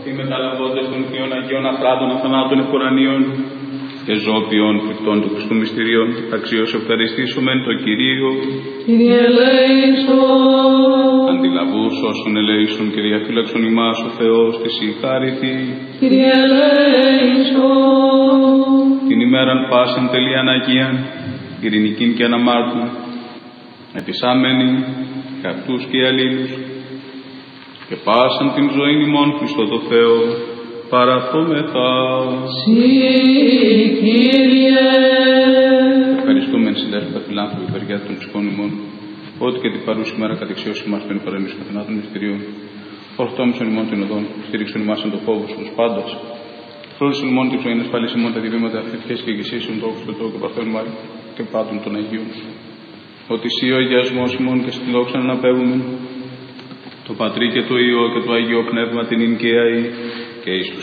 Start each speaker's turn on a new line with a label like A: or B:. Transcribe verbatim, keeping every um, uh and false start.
A: Αυτοί μεταλαβώντες των θείων Αγίων Αχράντων αθανάτων εφορανίων και ζώπιων φρικτών του Χριστού μυστηρίων, αξίως ευχαριστήσουμε το Κυρίο.
B: Κύριε ελέησον.
A: Αντιλαβούς όσων ελέησον και διαφύλαξον ημάς ο Θεός της η χάριθη.
B: Κύριε ελέησον.
A: Την ημέραν πάσαν τελείαν Αγίαν, ειρηνικήν και αναμάρτουν, ετισάμενοι και αυτούς και αλλήλους, και πάσαν την ζωή ημών Χριστό το Θεό, παραθόμεθα.
B: Συ, Κύριε.
A: Ευχαριστούμε συντέσποτα φιλάνθρωποι παιδιά των ψυχών ημών, ότι και την παρούση μέρα κατεξιώσει ημάς των υπερανής καθενάτων μυστηρίων, ορθόμησον ημών την οδόν, στήριξον ημάς εν το φόβο σου πάντας, φρόντισον ημών την ζωή, ασφάλισε ημών τα διβήματα αφήθειας και εγγυσίσεων το όφης του Θεού και παρθέων μάρι και πάντων των Αγίων σου. Ότι σύ ο αγιασμός ημών και στη δόξα να αναπέγουμε, το Πατρί και το Υιό και το Αγίο Πνεύμα την ειν και αεί και εις τους